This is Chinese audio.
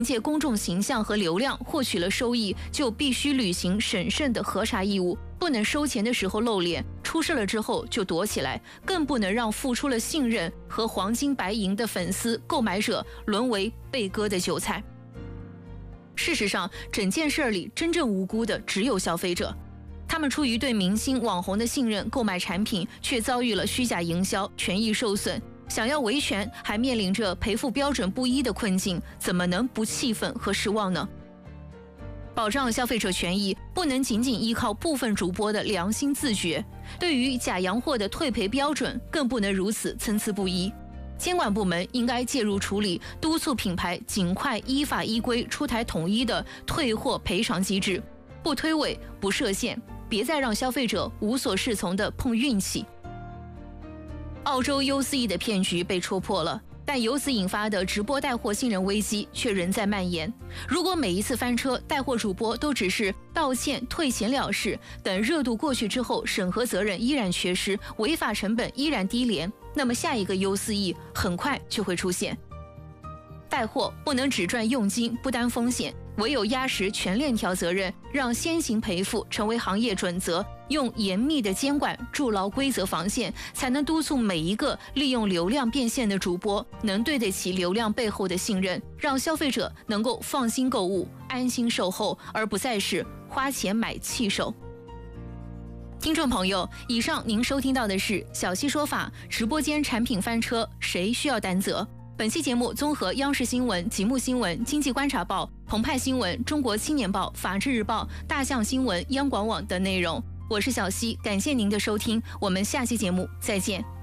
借公众形象和流量获取了收益，就必须履行审慎的核查义务，不能收钱的时候露脸，出事了之后就躲起来，更不能让付出了信任和黄金白银的粉丝购买者沦为被割的韭菜。事实上，整件事里真正无辜的只有消费者，他们出于对明星网红的信任购买产品，却遭遇了虚假营销，权益受损。想要维权，还面临着赔付标准不一的困境，怎么能不气愤和失望呢？保障消费者权益，不能仅仅依靠部分主播的良心自觉，对于假洋货的退赔标准，更不能如此参差不一。监管部门应该介入处理，督促品牌尽快依法依规出台统一的退货赔偿机制，不推诿，不设限，别再让消费者无所适从地碰运气。澳洲 U4E 的骗局被戳破了，但由此引发的直播带货信任危机却仍在蔓延。如果每一次翻车，带货主播都只是道歉退钱了事，等热度过去之后，审核责任依然缺失，违法成本依然低廉，那么下一个 U4E 很快就会出现。带货不能只赚佣金不担风险，唯有压实全链条责任，让先行赔付成为行业准则，用严密的监管筑牢规则防线，才能督促每一个利用流量变现的主播能对得起流量背后的信任，让消费者能够放心购物，安心售后，而不再是花钱买气手。听众朋友，以上您收听到的是小溪说法，直播间产品翻车，谁需要担责？本期节目综合央视新闻、极目新闻、经济观察报、澎湃新闻、中国青年报、法制日报、大象新闻、央广网等内容。我是小溪，感谢您的收听，我们下期节目再见。